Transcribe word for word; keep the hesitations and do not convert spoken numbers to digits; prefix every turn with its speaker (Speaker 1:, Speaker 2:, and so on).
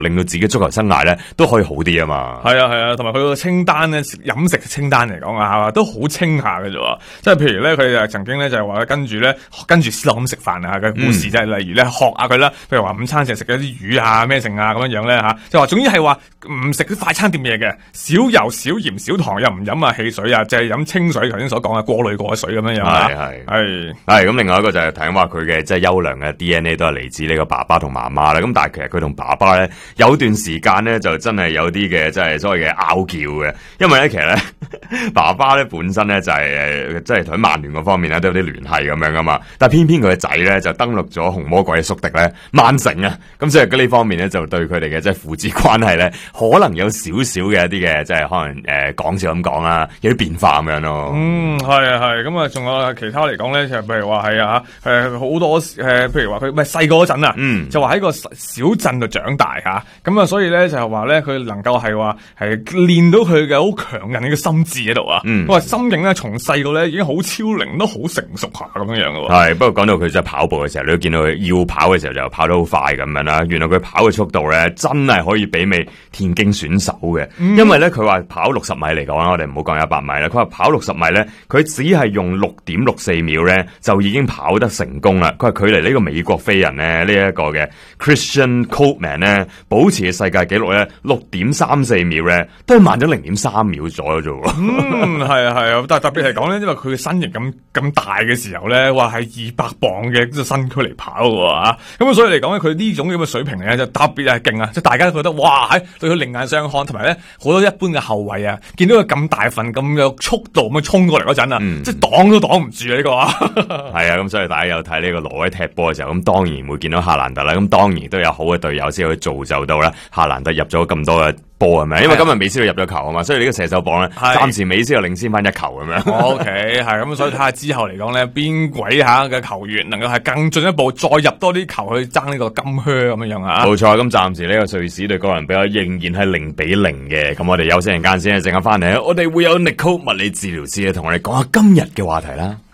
Speaker 1: 令到自己足球生涯咧都可以好啲啊嘛。
Speaker 2: 係啊係啊，同埋佢個清單咧，飲食清單嚟講啊，都好清下嘅啫。即係譬如咧，佢就曾經咧就係話跟住咧跟住斯諾咁食飯啊嘅故事，就係、嗯、例如咧學下佢啦，譬如話午餐成日食嗰啲魚啊咩剩啊咁樣樣咧吓，就話總之係話唔食啲快餐店嘢嘅，少油少鹽少糖，又唔飲啊汽水啊，淨係飲清水，頭先所講嘅過濾過嘅水咁樣樣啊。係係係
Speaker 1: 係咁，另外一個就係睇話佢嘅即係優良嘅 D N A 都係嚟自呢個爸爸同媽媽啦。咁但係其實佢同爸爸咧有段時間咧就真係有啲嘅即係所謂嘅拗撬嘅，因為咧其實咧爸爸咧本身咧就係誒即係同曼聯嗰方面咧都有啲聯繫咁樣噶嘛，但係偏偏佢嘅仔咧就登陸咗紅魔鬼嘅宿敵咧曼城啊，咁所以呢方面咧就對佢哋嘅即係父子關係咧可能有少少嘅一啲嘅即係可能誒講笑咁講啦，有啲變化咁樣咯。
Speaker 2: 嗯，係啊係，咁啊仲有其他嚟講咧，就譬如話係啊誒好多誒、呃，譬如話佢唔係細個嗰陣啊，嗯，就話喺個小鎮度長大吓，咁啊所以咧就係話咧佢能夠係話係練到佢嘅好強韌嘅心智喺度啊，嗯，話心境咧從細個咧已經好超齡，都好成熟下咁樣樣嘅喎。係，
Speaker 1: 不過講到佢即係跑步嘅時候，你都見到佢要跑嘅時候就跑得好快咁樣啦。原來佢跑嘅速度咧真係可以媲美田徑選手嘅，嗯，因為咧佢話跑六十米嚟講啦，我哋唔好講一百米啦。佢話跑六十米咧，佢只係用六點六四秒咧就已經跑得成功啦。佢話距離呢個美國飛人咧呢一個嘅 Christian Coleman 咧保持嘅世界紀錄咧六點三四秒咧都係慢咗零點三秒左右啫喎。
Speaker 2: 嗯，係啊係啊，但係特別係講咧，因為佢嘅身形咁咁大嘅時候咧，話係二百磅嘅身軀嚟跑嘅喎，咁啊所以嚟講咧，佢呢種咁嘅水平咧就特別係勁啊！即係大家都覺得哇，喺對佢另眼相看，同埋咧好多一般嘅後衛啊，見到佢咁大份咁有速度咁樣衝過嚟嗰陣啊，嗯、即係擋都擋唔住啊！呢個
Speaker 1: 係啊，咁所以大家有睇呢個挪威踢波嘅時候，咁當然會見到夏蘭特啦，咁當然都有好嘅隊友先可以造就到啦，夏蘭特入咗咁多嘅波係咪？因為今日美斯都入咗球啊嘛，所以呢個射手榜咧，暫時美斯就領先翻一球咁樣。
Speaker 2: O K， 係咁，所以睇下之後嚟講咧，邊鬼下嘅球員能夠係更進一步，再入多啲球去爭呢個金靴咁樣樣啊？
Speaker 1: 冇錯，咁暫時呢個瑞士對哥倫比亞仍然係零比零嘅。咁我哋休息陣間先，陣間翻嚟，我哋會有 Nicole 物理治療師咧，同我哋講下今日嘅話題啦。